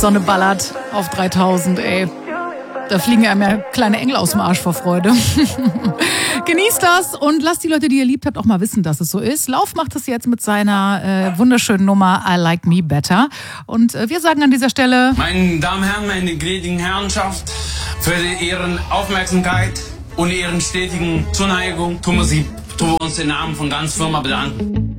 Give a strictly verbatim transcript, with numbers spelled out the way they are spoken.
Sonne ballert auf dreitausend, ey. Da fliegen einem ja kleine Engel aus dem Arsch vor Freude. Genießt das und lasst die Leute, die ihr liebt habt, auch mal wissen, dass es so ist. Lauf macht es jetzt mit seiner äh, wunderschönen Nummer I Like Me Better. Und äh, wir sagen an dieser Stelle... Meine Damen und Herren, meine gnädigen Herrenschaft, für Ihren Aufmerksamkeit und Ihren stetigen Zuneigung tun wir, Sie, tun wir uns den Namen von ganz Firma bedanken.